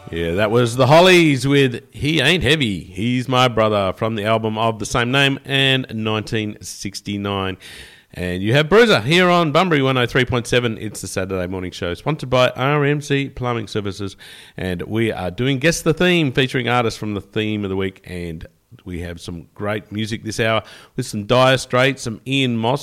Yeah, that was the Hollies with He Ain't Heavy, He's My Brother, from the album of the same name and 1969. And you have Bruiser here on Bunbury 103.7. It's the Saturday morning show, sponsored by RMC Plumbing Services. And we are doing Guess the Theme, featuring artists from the theme of the week. And we have some great music this hour with some Dire Straits, some Ian Moss,